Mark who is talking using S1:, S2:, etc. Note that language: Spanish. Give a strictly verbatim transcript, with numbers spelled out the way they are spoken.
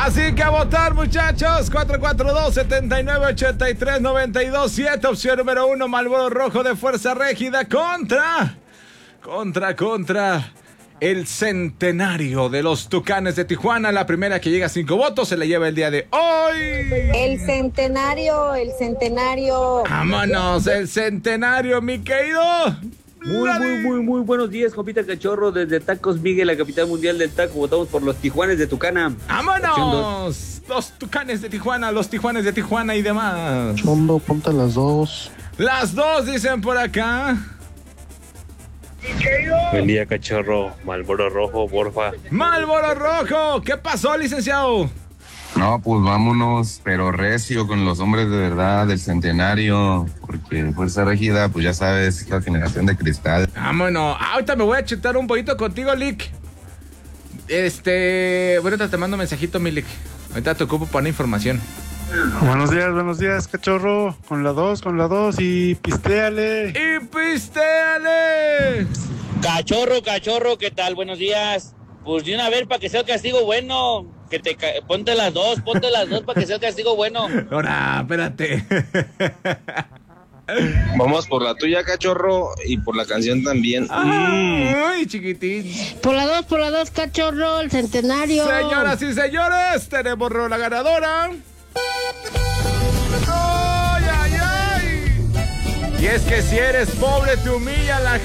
S1: Así que a votar, muchachos. cuatro cuatro dos, siete nueve, ocho tres, nueve dos siete. Opción número uno, Marlboro Rojo de Fuerza Régida contra... Contra, contra... el centenario de los Tucanes de Tijuana. La primera que llega a cinco votos se la lleva el día de hoy.
S2: El centenario, el centenario.
S1: Vámonos, el centenario, mi querido.
S3: Muy, muy, muy, muy buenos días, compita Cachorro. Desde Tacos Miguel, la capital mundial del taco. Votamos por los Tijuanes de Tucana.
S1: ¡Vámonos! Los Tucanes de Tijuana, los Tijuanes de Tijuana y demás.
S4: Chondo, ponte las dos.
S1: Las dos dicen por acá.
S5: Buen día, Cachorro. Marlboro Rojo, porfa.
S1: Marlboro Rojo. ¿Qué pasó, licenciado?
S6: No, pues vámonos, pero recio con los hombres de verdad del centenario, porque Fuerza Régida, pues ya sabes, es la generación de cristal.
S1: Vámonos. Ahorita me voy a chutar un poquito contigo, Lick. Este... Bueno, te mando un mensajito, mi Lick. Ahorita te ocupo para una información.
S4: Buenos días, buenos días, Cachorro. Con la dos, con la dos y pistéale.
S1: ¡Y pistéale!
S7: Cachorro, cachorro, ¿qué tal? Buenos días. Pues de una vez para que sea el castigo bueno. Que te ca... Ponte las dos, ponte las dos para que sea el castigo bueno.
S1: Ahora, espérate.
S8: Vamos por la tuya, Cachorro, y por la canción también.
S1: Ay, mm. chiquitín.
S2: Por la dos, por la dos, Cachorro, el centenario.
S1: Señoras y señores, tenemos rola ganadora. ¡Ay, ay, ay! Y es que si eres pobre te humilla la